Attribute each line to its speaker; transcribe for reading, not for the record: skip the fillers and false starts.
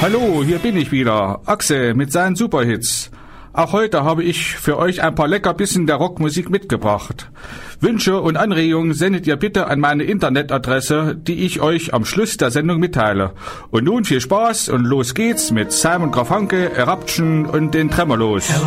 Speaker 1: Hallo, hier bin ich wieder, Axel mit seinen Superhits. Auch heute habe ich für euch ein paar Leckerbissen der Rockmusik mitgebracht. Wünsche und Anregungen sendet ihr bitte an meine Internetadresse, die ich euch am Schluss der Sendung mitteile. Und nun viel Spaß und los geht's mit Simon Garfunkel, Eruption und den Tremolos.